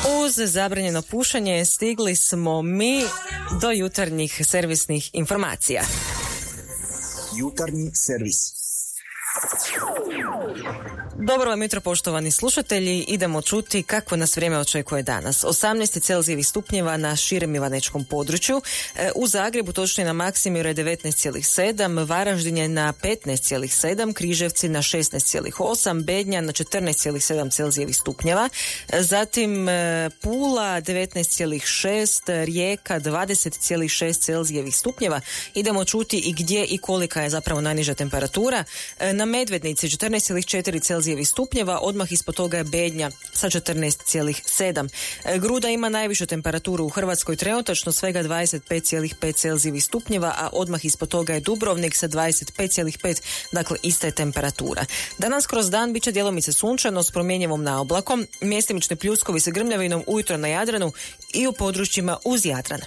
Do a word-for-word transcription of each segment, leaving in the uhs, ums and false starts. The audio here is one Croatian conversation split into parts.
Uz zabranjeno pušenje stigli smo mi do jutarnjih servisnih informacija. Jutarnji servis. Dobro vam jutro, poštovani slušatelji. Idemo čuti kako nas vrijeme očekuje danas. osamnaest celzijevih stupnjeva na širem ivanečkom području. U Zagrebu točnije na Maksimiru je devetnaest zarez sedam, Varaždin je na petnaest zarez sedam, Križevci na šesnaest zarez osam, Bednja na četrnaest zarez sedam celzijevih stupnjeva. Zatim Pula devetnaest zarez šest, Rijeka dvadeset zarez šest celzijevih stupnjeva. Idemo čuti i gdje i kolika je zapravo najniža temperatura. Na Medvednici četrnaest zarez četiri celzijevih stupnjeva, odmah ispod toga je Bednja sa četrnaest zarez sedam. Gruda ima najvišu temperaturu u Hrvatskoj trenutačno, svega dvadeset pet zarez pet celzijevih stupnjeva, a odmah ispod toga je Dubrovnik sa dvadeset pet zarez pet, dakle ista je temperatura. Danas kroz dan bit će djelomice sunčano s promjenjivom naoblakom, mjestimični pljuskovi sa grmljavinom ujutro na Jadranu i u područjima uz Jadran.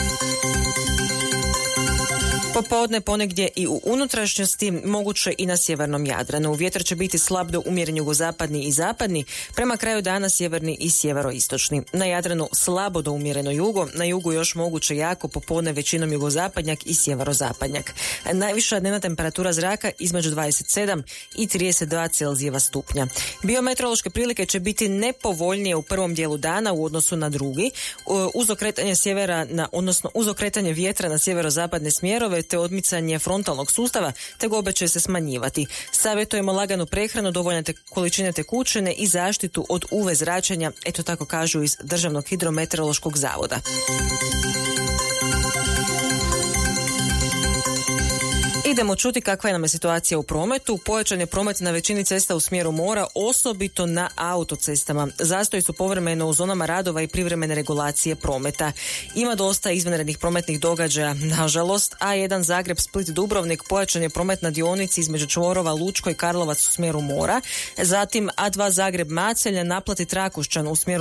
Popodne ponegdje i u unutrašnjosti, moguće i na sjevernom Jadranu. Vjetar će biti slab do umjeren jugozapadni i zapadni, prema kraju dana sjeverni i sjeveroistočni. Na Jadranu slabo do umjereno jugo, na jugu još moguće jako, popodne većinom jugozapadnjak i sjeverozapadnjak. Najviša dnevna temperatura zraka između dvadeset sedam i trideset dva celzijeva stupnja. Biometeorološke prilike će biti nepovoljnije u prvom dijelu dana u odnosu na drugi, uz okretanje sjevera na, odnosno uz okretanje vjetra na sjeverozapadne smjerove te odmicanje frontalnog sustava, tegobe će se smanjivati. Savjetujemo laganu prehranu, dovoljne te količine tekućine i zaštitu od U V zračenja, eto tako kažu iz Državnog hidrometeorološkog zavoda. Idemo čuti kakva je nam je situacija u prometu. Pojačan je promet na većini cesta u smjeru mora, osobito na autocestama. Zastoji su povremeno u zonama radova i privremene regulacije prometa. Ima dosta izvanrednih prometnih događaja, nažalost. A jedan Zagreb, Split, Dubrovnik, pojačan je promet na dionici između čvorova Lučko i Karlovac u smjeru mora. Zatim A dva Zagreb, Macelj, naplati Trakošćan u smjeru